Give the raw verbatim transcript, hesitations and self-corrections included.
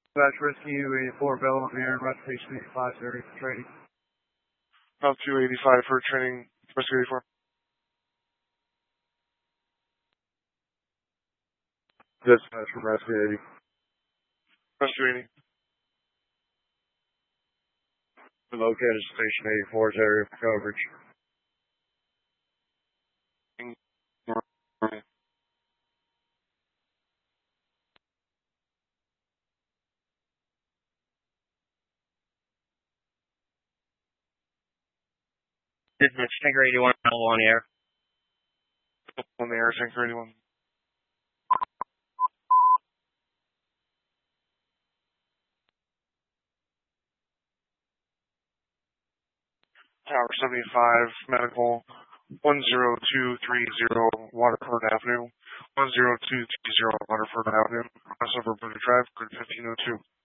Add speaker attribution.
Speaker 1: That's Rescue eighty-four, Bell Air, Rescue eighty-five, area for training.
Speaker 2: About two eighty-five for training, Rescue eighty-four.
Speaker 1: Dispatch from Rescue eighty.
Speaker 2: Rescue eighty.
Speaker 1: Located Station eighty-four's area for coverage.
Speaker 3: Dispatch, Tanker eighty-one, on the air.
Speaker 2: On the air, Tanker eighty-one. Tower seventy-five, medical, one zero two three zero Waterford Avenue, one zero two three zero Waterford Avenue, crossover Bruder Drive, grid fifteen oh two.